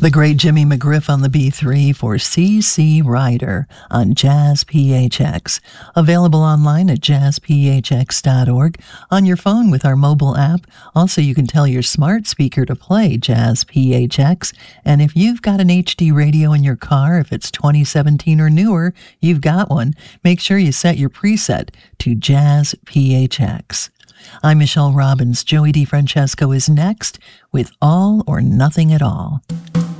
The great Jimmy McGriff on the B3 for CC Rider on Jazz PHX. Available online at jazzphx.org, on your phone with our mobile app. Also, you can tell your smart speaker to play Jazz PHX. And if you've got an HD radio in your car, if it's 2017 or newer, you've got one. Make sure you set your preset to Jazz PHX. I'm Michelle Robbins. Joey DeFrancesco is next with All or Nothing at All.